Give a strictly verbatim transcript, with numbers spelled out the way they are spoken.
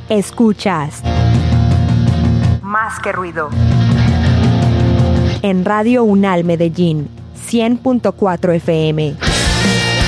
Escuchas Más que Ruido en Radio UNAL Medellín, cien punto cuatro F M.